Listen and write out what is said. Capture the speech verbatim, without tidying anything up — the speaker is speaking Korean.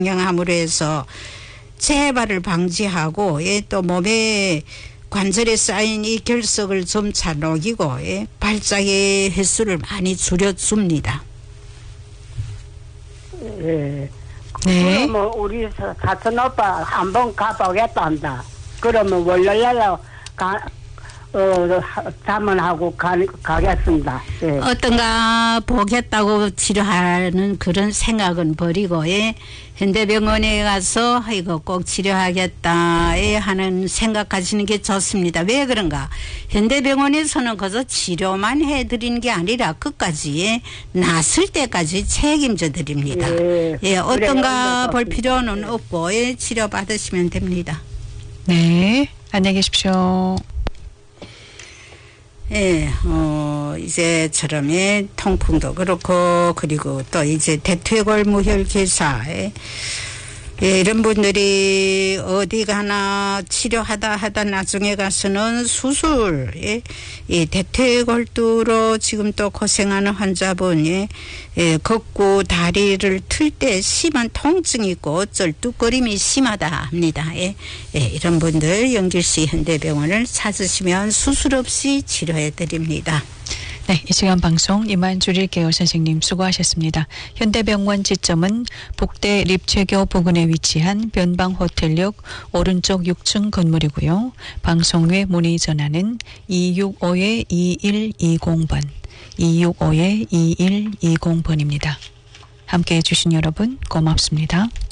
영향함으로 해서 재발을 방지하고 예, 또 몸에 관절에 쌓인 이 결석을 점차 녹이고 예, 발작의 횟수를 많이 줄여줍니다. 예. 네. 그러면 우리 사- 사촌 오빠 한번 가보겠다 한다. 그러면 월요일날 가, 어, 하- 자문하고 가, 가겠습니다. 예. 어떤가 보겠다고 치료하는 그런 생각은 버리고 예, 현대병원에 가서 이거 꼭 치료하겠다 예, 하는 생각 가지는 게 좋습니다. 왜 그런가? 현대병원에서는 그저 치료만 해드리는 게 아니라 끝까지 예, 낫을 때까지 책임져 드립니다. 예. 예, 어떤가 그래요. 볼 필요는 없고 예, 치료 받으시면 됩니다. 네. 안녕히 계십시오. 예, 어, 이제처럼, 예, 통풍도 그렇고, 그리고 또 이제 대퇴골 무혈괴사, 예, 예, 이런 분들이 어디 가나 치료하다 하다 나중에 가서는 수술, 예, 이 대퇴골두로 지금 또 고생하는 환자분이, 예, 걷고 다리를 틀 때 심한 통증이 있고 어쩔 뚝거림이 심하다 합니다. 예, 예, 이런 분들 영길시 현대병원을 찾으시면 수술 없이 치료해 드립니다. 네, 이 시간 방송 이만 줄일게요. 선생님 수고하셨습니다. 현대병원 지점은 복대 립체교 부근에 위치한 변방호텔역 오른쪽 육 층 건물이고요. 방송 외 문의 전화는 이육오 이일이공 번, 이육오 이일이공 번입니다. 함께해 주신 여러분 고맙습니다.